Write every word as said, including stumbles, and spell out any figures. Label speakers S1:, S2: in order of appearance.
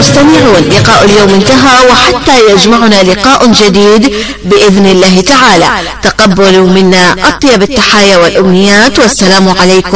S1: المستمعون، لقاء اليوم انتهى، وحتى يجمعنا لقاء جديد بإذن الله تعالى، تقبلوا منا أطيب التحايا والأمنيات، والسلام عليكم